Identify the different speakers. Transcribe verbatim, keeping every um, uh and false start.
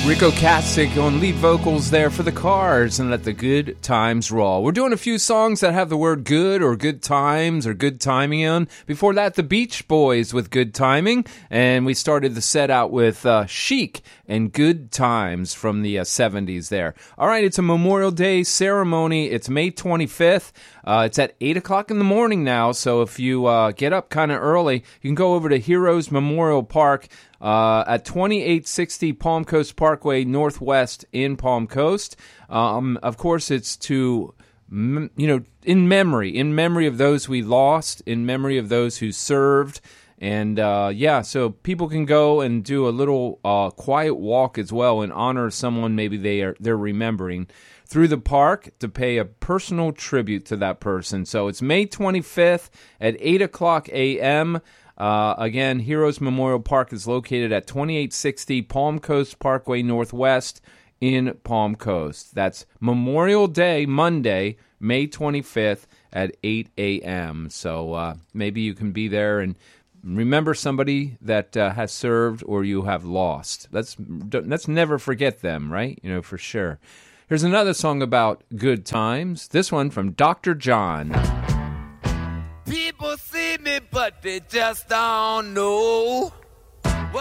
Speaker 1: Rico Kasich on lead vocals there for the Cars and Let the Good Times Roll. We're doing a few songs that have the word good or good times or good timing on. Before that, the Beach Boys with Good Timing. And we started the set out with uh, Chic and Good Times from the uh, seventies there. All right, it's a Memorial Day ceremony. It's May twenty-fifth. Uh, it's at eight o'clock in the morning now, so if you uh, get up kind of early, you can go over to Heroes Memorial Park uh, at twenty-eight sixty Palm Coast Parkway Northwest in Palm Coast. Um, of course, it's to, you know, in memory, in memory of those we lost, in memory of those who served. And, uh, yeah, so people can go and do a little uh, quiet walk as well in honor of someone maybe they are, they're remembering through the park to pay a personal tribute to that person. So it's May twenty-fifth at eight o'clock a.m. Uh, again, Heroes Memorial Park is located at twenty-eight sixty Palm Coast Parkway Northwest in Palm Coast. That's Memorial Day, Monday, May twenty-fifth at eight a.m. So uh, maybe you can be there and remember somebody that uh, has served or you have lost. Let's let's never forget them, right? You know, for sure. Here's another song about good times. This one from Doctor John.
Speaker 2: People see me, but they just don't know